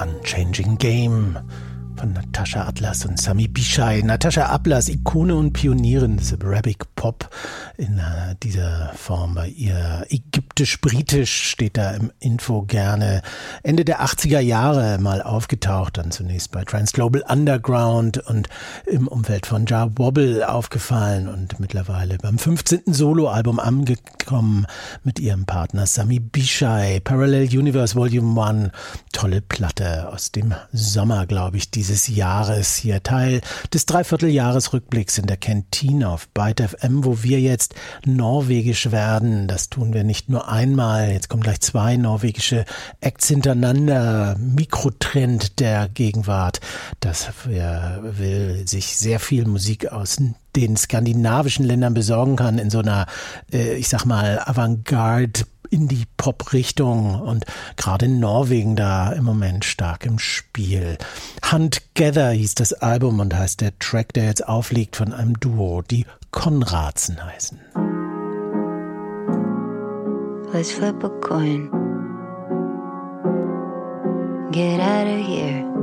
Unchanging Game von Natascha Atlas und Sami Bichai. Natascha Atlas, Ikone und Pionierin des Arabic Pop in dieser Form. Bei ihr ägyptisch-britisch steht da im Info gerne. Ende der 80er Jahre mal aufgetaucht, dann zunächst bei Trans Global Underground und im Umfeld von Jah Wobble aufgefallen und mittlerweile beim 15. Soloalbum angekommen mit ihrem Partner Sami Bichai. Parallel Universe Volume 1, tolle Platte aus dem Sommer, glaube ich, dieses Jahres. Hier Teil des Dreivierteljahresrückblicks in der Kantine auf Byte FM, wo wir jetzt norwegisch werden. Das tun wir nicht nur einmal. Jetzt kommen gleich 2 norwegische Acts hintereinander. Mikrotrend der Gegenwart. Das will sich sehr viel Musik aus den skandinavischen Ländern besorgen kann in so einer, ich sag mal, Avantgarde Indie-Pop-Richtung und gerade in Norwegen da im Moment stark im Spiel. Huntgather hieß das Album und heißt der Track, der jetzt aufliegt von einem Duo, die Konradsen heißen. Let's flip a coin. Get out of here.